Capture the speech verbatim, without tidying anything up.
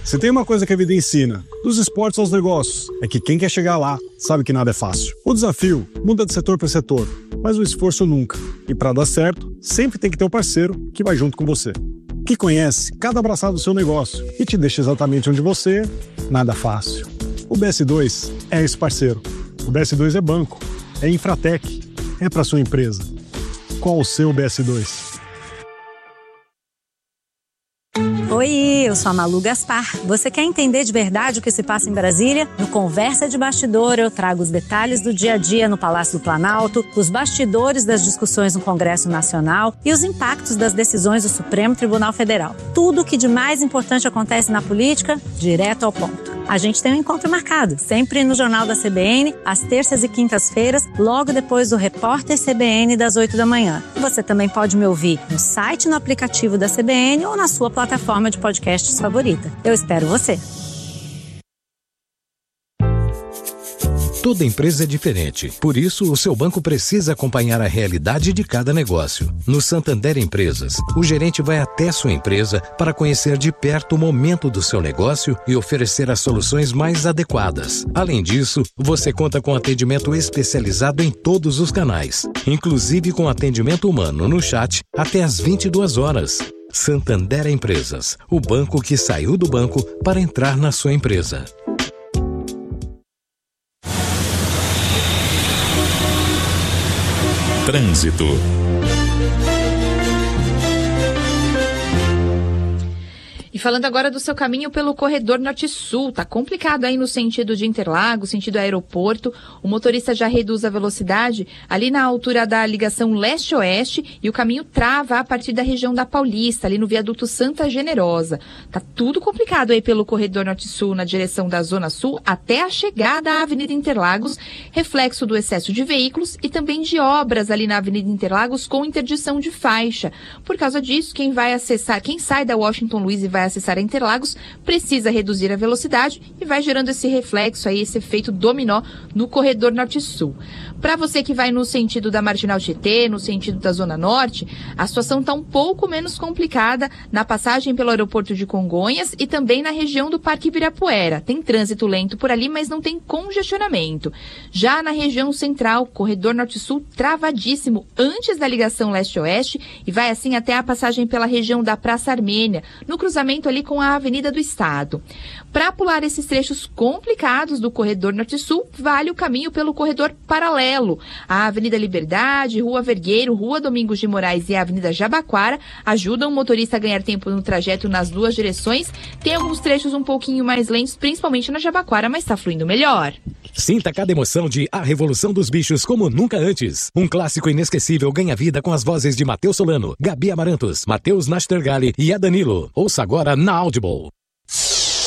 Se tem uma coisa que a vida ensina, dos esportes aos negócios, é que quem quer chegar lá sabe que nada é fácil. O desafio muda de setor para setor, mas o esforço nunca. E para dar certo, sempre tem que ter um parceiro que vai junto com você, que conhece cada abraçado do seu negócio e te deixa exatamente onde você, nada fácil. O B S dois é esse parceiro. O B S dois é banco, é Infratec, é para sua empresa. Qual o seu B S dois? Oi, eu sou a Malu Gaspar. Você quer entender de verdade o que se passa em Brasília? No Conversa de Bastidor, eu trago os detalhes do dia a dia no Palácio do Planalto, os bastidores das discussões no Congresso Nacional e os impactos das decisões do Supremo Tribunal Federal. Tudo o que de mais importante acontece na política, direto ao ponto. A gente tem um encontro marcado, sempre no Jornal da C B N, às terças e quintas-feiras, logo depois do Repórter C B N das oito da manhã. Você também pode me ouvir no site, no aplicativo da C B N ou na sua plataforma de podcasts favorita. Eu espero você. Toda empresa é diferente, por isso o seu banco precisa acompanhar a realidade de cada negócio. No Santander Empresas, o gerente vai até sua empresa para conhecer de perto o momento do seu negócio e oferecer as soluções mais adequadas. Além disso, você conta com atendimento especializado em todos os canais, inclusive com atendimento humano no chat até às vinte e duas horas. Santander Empresas, o banco que saiu do banco para entrar na sua empresa. Trânsito. E falando agora do seu caminho pelo corredor norte-sul, tá complicado aí no sentido de Interlagos, sentido aeroporto. O motorista já reduz a velocidade ali na altura da ligação leste-oeste e o caminho trava a partir da região da Paulista, ali no viaduto Santa Generosa. Tá tudo complicado aí pelo corredor norte-sul na direção da Zona Sul até a chegada à Avenida Interlagos, reflexo do excesso de veículos e também de obras ali na Avenida Interlagos com interdição de faixa. Por causa disso, quem vai acessar, quem sai da Washington Luiz e vai acessar a Interlagos precisa reduzir a velocidade e vai gerando esse reflexo aí, esse efeito dominó no corredor norte-sul. Para você que vai no sentido da Marginal Tietê, no sentido da Zona Norte, a situação está um pouco menos complicada na passagem pelo aeroporto de Congonhas e também na região do Parque Ibirapuera. Tem trânsito lento por ali, mas não tem congestionamento. Já na região central, corredor norte-sul travadíssimo antes da ligação leste-oeste e vai assim até a passagem pela região da Praça Armênia, no cruzamento ali com a Avenida do Estado. Para pular esses trechos complicados do corredor norte-sul, vale o caminho pelo corredor paralelo. A Avenida Liberdade, Rua Vergueiro, Rua Domingos de Moraes e a Avenida Jabaquara ajudam o motorista a ganhar tempo no trajeto nas duas direções. Tem alguns trechos um pouquinho mais lentos, principalmente na Jabaquara, mas está fluindo melhor. Sinta cada emoção de A Revolução dos Bichos como nunca antes. Um clássico inesquecível ganha vida com as vozes de Matheus Solano, Gabi Amarantos, Matheus Nastergali e Adanilo. Ouça agora na Audible.